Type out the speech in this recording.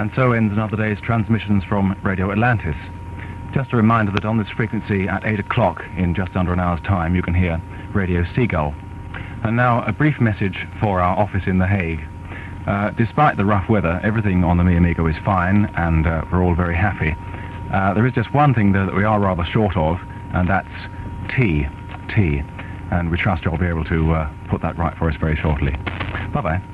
And so ends another day's transmissions from Radio Atlantis. Just a reminder that on this frequency at 8 o'clock, in just under an hour's time, you can hear Radio Seagull. And now a brief message for our office in The Hague. Despite the rough weather, everything on the Mi Amigo is fine, and we're all very happy. There is just one thing, though, that we are rather short of, and that's tea. And we trust you'll be able to put that right for us very shortly. Bye-bye.